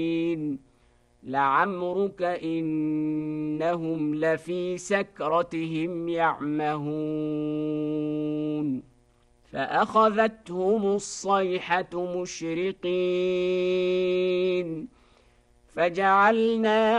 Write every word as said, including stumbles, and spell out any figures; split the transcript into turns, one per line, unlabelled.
لعمرك إنهم لفي سكرتهم يعمهون فأخذتهم الصيحة مشرقين فجعلنا